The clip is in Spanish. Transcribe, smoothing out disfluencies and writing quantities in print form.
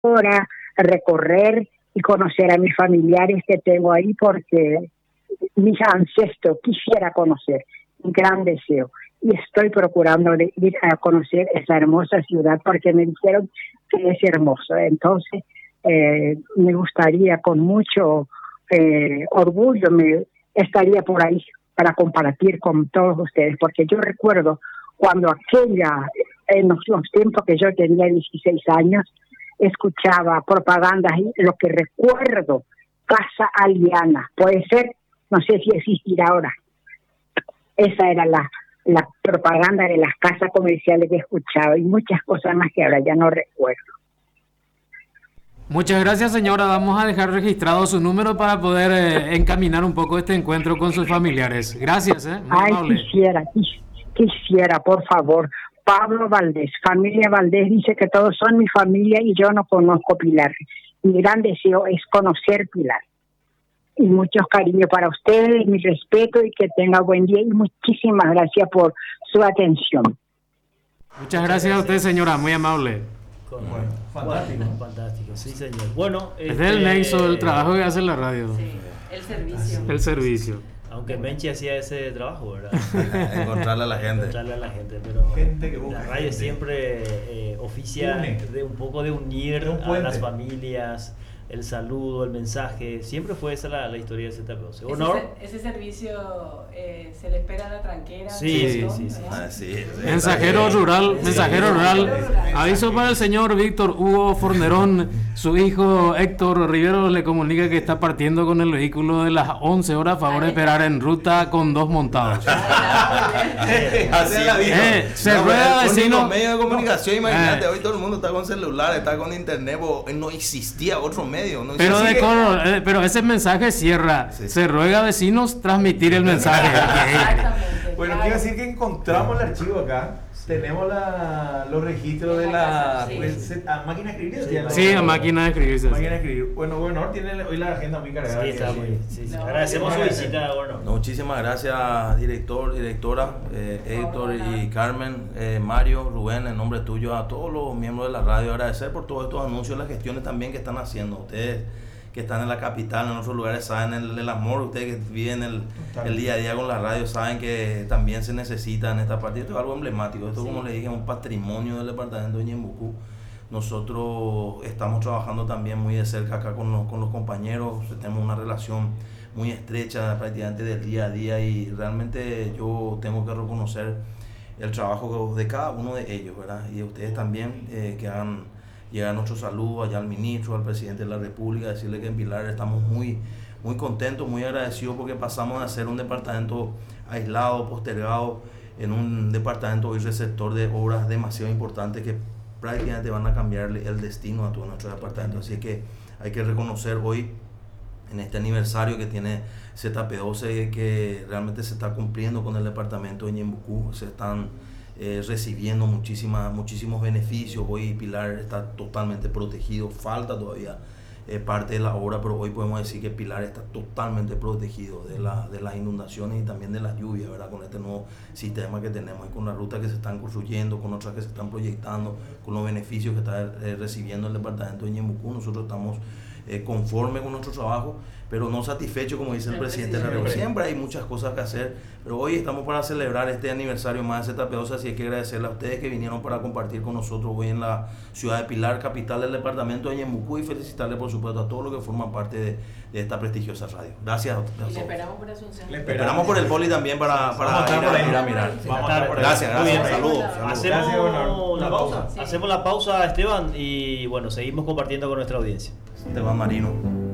ahora recorrer y conocer a mis familiares que tengo ahí, porque mis ancestros quisiera conocer, un gran deseo. Y estoy procurando ir a conocer esa hermosa ciudad porque me dijeron que es hermoso. Entonces, me gustaría con mucho orgullo, me estaría por ahí para compartir con todos ustedes, porque yo recuerdo cuando en los tiempos que yo tenía 16 años, escuchaba propagandas y lo que recuerdo, Casa Aliana, puede ser, no sé si existirá ahora. Esa era la propaganda de las casas comerciales que escuchaba y muchas cosas más que ahora ya no recuerdo. Muchas gracias, señora. Vamos a dejar registrado su número para poder encaminar un poco este encuentro con sus familiares. Gracias, muy amable. Quisiera, por favor. Pablo Valdés, familia Valdés, dice que todos son mi familia y yo no conozco Pilar. Mi gran deseo es conocer Pilar. Y muchos cariños para ustedes, mi respeto y que tenga buen día y muchísimas gracias por su atención. Muchas gracias a usted, señora, muy amable. Bueno, fantástico, sí, señor. Bueno, es del nexo del trabajo que hace en la radio. Sí, el servicio. El servicio. Aunque Menchi hacía ese trabajo, ¿verdad? Encontrarle a la gente. Pero gente que busca la radio gente. Siempre oficia de un poco de unir a las familias, el saludo, el mensaje. Siempre fue esa la historia de ZP12. Honor. Ese servicio se le espera a la tranquera. Sí. Mensajero rural. Aviso para el señor Víctor Hugo Fornerón. Su hijo Héctor Rivero le comunica que está partiendo con el vehículo de las 11 horas. Favor de esperar en ruta con 2 montados. Así es la vida. Se rueda vecino. Medio de comunicación, imagínate, hoy todo el mundo está con celular, está con internet, no existía otro medio. No pero ese mensaje cierra. Sí. Se ruega a vecinos transmitir el mensaje. Bueno, quiero decir que encontramos el archivo acá. Tenemos los registros de la máquina de escribir. Sí, a máquina de escribirse. Máquina de escribir. Bueno, tiene hoy la agenda muy cargada. Sí, está muy. Agradecemos su visita, Muchísimas gracias, directora, Héctor y Carmen, Mario, Rubén, en nombre tuyo, a todos los miembros de la radio, agradecer por todos estos anuncios, las gestiones también que están haciendo. Ustedes que están en la capital, en otros lugares, saben el amor, ustedes que viven el día a día con la radio, saben que también se necesita en esta parte. Esto es algo emblemático, esto como les dije es un patrimonio del departamento de Ñembucú. Nosotros estamos trabajando también muy de cerca acá con los compañeros, tenemos una relación muy estrecha prácticamente del día a día y realmente yo tengo que reconocer el trabajo de cada uno de ellos, ¿verdad? Y ustedes también que hagan llegar nuestro saludo allá al ministro, al presidente de la República, decirle que en Pilar estamos muy contentos, muy agradecidos porque pasamos de ser un departamento aislado, postergado, en un departamento hoy receptor de obras demasiado importantes que prácticamente van a cambiarle el destino a todo nuestro departamento. Así que hay que reconocer hoy, en este aniversario que tiene ZP12, que realmente se está cumpliendo con el departamento de Ñembucú, se están recibiendo muchísimos beneficios. Hoy Pilar está totalmente protegido, falta todavía parte de la obra, pero hoy podemos decir que Pilar está totalmente protegido de las inundaciones y también de las lluvias, ¿verdad? Con este nuevo sistema que tenemos y con las rutas que se están construyendo, con otras que se están proyectando, con los beneficios que está recibiendo el departamento de Ñembucú, nosotros estamos conformes con nuestro trabajo, pero no satisfechos, como dice el presidente de la República. Siempre hay muchas cosas que hacer, pero hoy estamos para celebrar este aniversario más de ZP12, así que agradecerle a ustedes que vinieron para compartir con nosotros hoy en la ciudad de Pilar, capital del departamento de Ñembucú, y felicitarle por supuesto a todos los que forman parte de esta prestigiosa radio. Gracias a todos. Y le esperamos por Asunción. Le esperamos por el poli también para ir a mirar. Gracias, saludos. Hacemos la pausa, Esteban, y bueno, seguimos compartiendo con nuestra audiencia. Esteban Marino.